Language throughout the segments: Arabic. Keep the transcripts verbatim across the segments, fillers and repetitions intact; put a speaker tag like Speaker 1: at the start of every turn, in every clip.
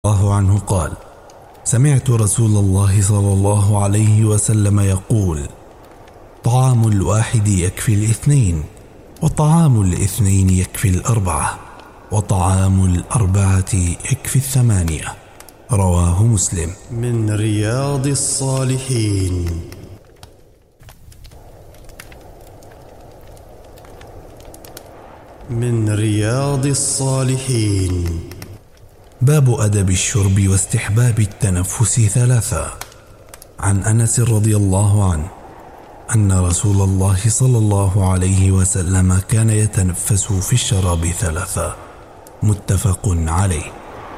Speaker 1: الله عنه قال: سمعت رسول الله صلى الله عليه وسلم يقول: طعام الواحد يكفي الاثنين، وطعام الاثنين يكفي الأربعة، وطعام الأربعة يكفي الثمانية. رواه مسلم.
Speaker 2: من رياض الصالحين. من رياض الصالحين.
Speaker 1: باب أدب الشرب واستحباب التنفس ثلاثة. عن أنس رضي الله عنه أن رسول الله صلى الله عليه وسلم كان يتنفس في الشراب ثلاثة. متفق عليه.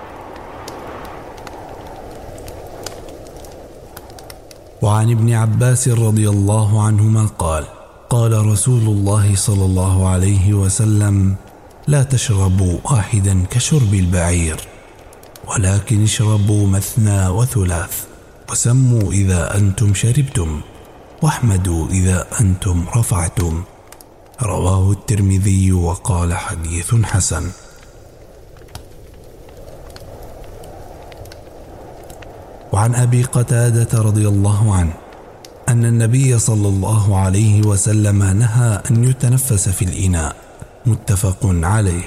Speaker 1: وعن ابن عباس رضي الله عنهما قال: قال رسول الله صلى الله عليه وسلم: لا تشربوا واحدا كشرب البعير، ولكن اشربوا مثنى وثلاث، وسموا إذا أنتم شربتم، واحمدوا إذا أنتم رفعتم. رواه الترمذي وقال: حديث حسن. وعن أبي قتادة رضي الله عنه أن النبي صلى الله عليه وسلم نهى أن يتنفس في الإناء. متفق عليه.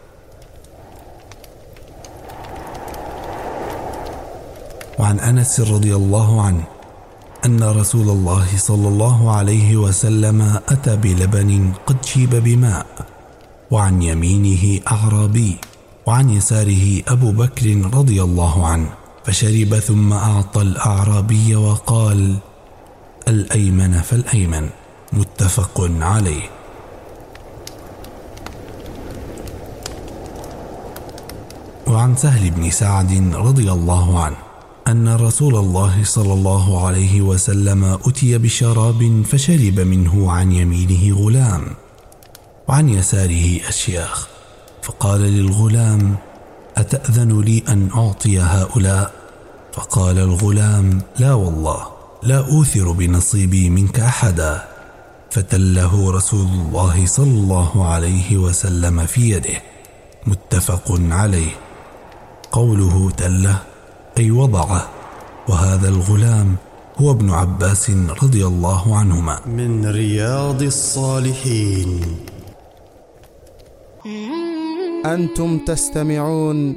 Speaker 1: وعن أنس رضي الله عنه أن رسول الله صلى الله عليه وسلم أتى بلبن قد شيب بماء، وعن يمينه أعرابي، وعن يساره أبو بكر رضي الله عنه، فشرب ثم أعطى الأعرابي وقال: الأيمن فالأيمن. متفق عليه. وعن سهل بن سعد رضي الله عنه أن رسول الله صلى الله عليه وسلم أتي بشراب فشرب منه عن يمينه غلام، وعن يساره أشياخ، فقال للغلام: أتأذن لي أن أعطي هؤلاء؟ فقال الغلام: لا والله، لا أوثر بنصيبي منك أحدا. فتله رسول الله صلى الله عليه وسلم في يده. متفق عليه. قوله تله أي وضعه، وهذا الغلام هو ابن عباس رضي الله عنهما.
Speaker 2: من رياض الصالحين.
Speaker 3: أنتم تستمعون